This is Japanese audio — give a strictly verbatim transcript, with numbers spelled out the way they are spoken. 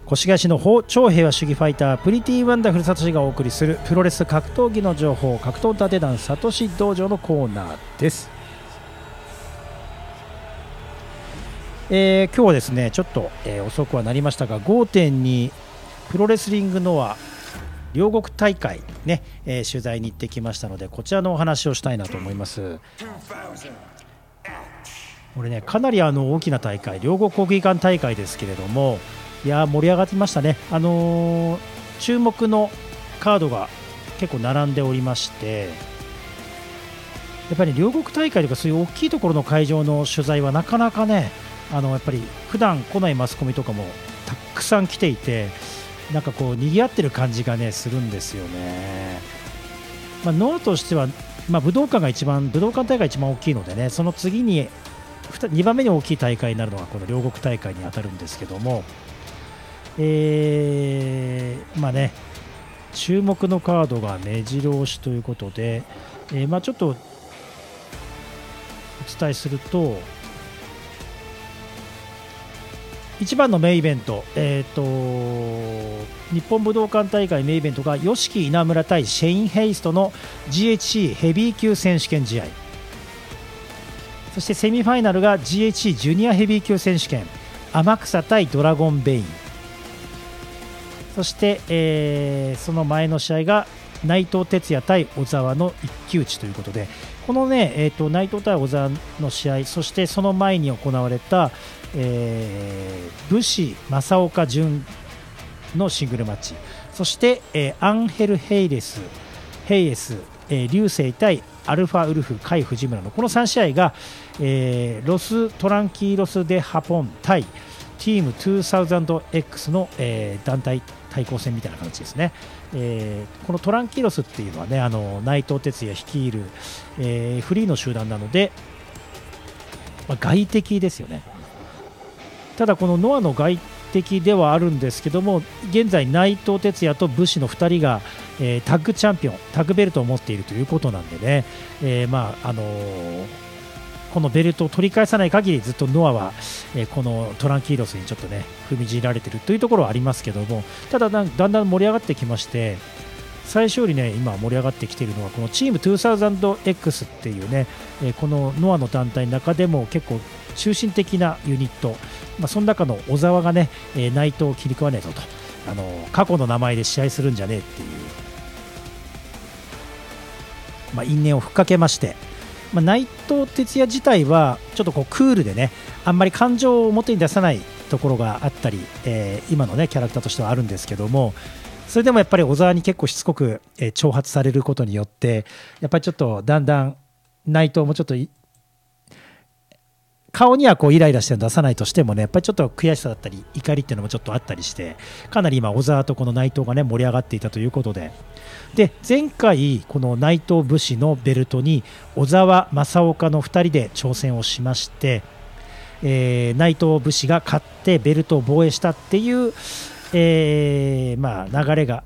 越谷市の超平和主義ファイタープリティワンダフルサトシがお送りするプロレス格闘技の情報、格闘伊達団サトシ道場のコーナーです。えー、今日はですねちょっと、えー、遅くはなりましたが ごてんに プロレスリングノア両国大会ね、えー、取材に行ってきましたのでこちらのお話をしたいなと思います。これねかなりあの大きな大会、両国国技館大会ですけれども、いや盛り上がってましたね。あのー、注目のカードが結構並んでおりまして、やっぱり両国大会とかそういう大きいところの会場の取材はなかなかね、あのやっぱり普段来ないマスコミとかもたくさん来ていて、なんかこう賑わってる感じがねするんですよね。まあ、ノアとしては、まあ、武道館が一番武道館大会が一番大きいのでね、その次ににばんめに大きい大会になるのがこの両国大会に当たるんですけども、えー、まあね注目のカードが目白押しということで、えー、まあちょっとお伝えすると、一番のメインイベント、えー、と日本武道館大会メインイベントが ヨシキ 稲村対シェイン・ヘイストの ジーエイチシー ヘビー級選手権試合、そしてセミファイナルが ジーエイチシー ジュニアヘビー級選手権天草対ドラゴンベイン、そして、えー、その前の試合が内藤哲也対小沢の一騎打ちということで、このね、えー、と内藤対小沢の試合、そしてその前に行われた、えー、武士正岡潤のシングルマッチ、そして、えー、アンヘル・ヘイレスヘイエス、えー、流星対アルファウルフ甲斐藤村のこのさん試合が、えー、ロストランキーロス・デ・ハポン対チーム にせんエックス の、えー、団体対抗戦みたいな形ですね。えー、このトランキーロスっていうのはね、あの内藤哲也率いる、えー、フリーの集団なので、まあ、外敵ですよね。ただこのノアの外敵ではあるんですけども、現在内藤哲也と武士のふたりが、えー、タッグチャンピオンタッグベルトを持っているということなんでね、えー、まああのー、このベルトを取り返さない限りずっとノアは、えー、このトランキーロスにちょっとね踏みじられているというところはありますけども、ただだんだん盛り上がってきまして、最初よりね今盛り上がってきているのはこのチーム にせんエックス っていうね、えー、このノアの団体の中でも結構中心的なユニット、まあ、その中の小沢がね、えー、内藤を切り食わねえぞと、あのー、過去の名前で試合するんじゃねえっていう、まあ、因縁をふっかけまして、まあ、内藤哲也自体はちょっとこうクールでね、あんまり感情を表に出さないところがあったり、えー、今のねキャラクターとしてはあるんですけども、それでもやっぱり小沢に結構しつこく、えー、挑発されることによって、やっぱりちょっとだんだん内藤もちょっと顔にはこうイライラして出さないとしてもね、やっぱりちょっと悔しさだったり怒りっていうのもちょっとあったりして、かなり今小沢とこの内藤がね盛り上がっていたということで、で前回この内藤武士のベルトに小沢正岡のふたりで挑戦をしまして、えー、内藤武士が勝ってベルトを防衛したっていう、えーまあ、流れが